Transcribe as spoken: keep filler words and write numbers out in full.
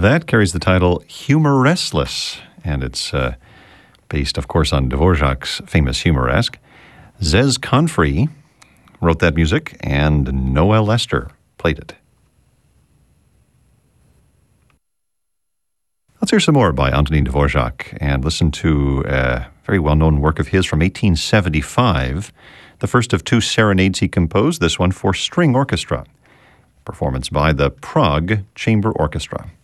That carries the title Humoressless, and it's uh, based, of course, on Dvorak's famous Humoresque. Zez Confrey wrote that music, and Noel Lester played it. Let's hear some more by Antonin Dvorak and listen to a very well-known work of his from eighteen seventy-five, the first of two serenades he composed, this one for string orchestra. Performance by the Prague Chamber Orchestra.